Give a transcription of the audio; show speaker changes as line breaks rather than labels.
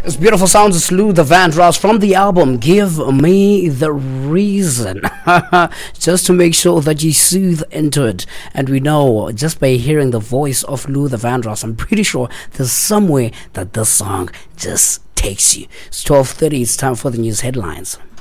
It's beautiful sounds. It's Luther Vandross from the album Give Me the Reason. Just to make sure that you soothe into it. And we know just by hearing the voice of Luther Vandross, I'm pretty sure there's somewhere that this song just takes you. It's 12:30. It's time for the news headlines.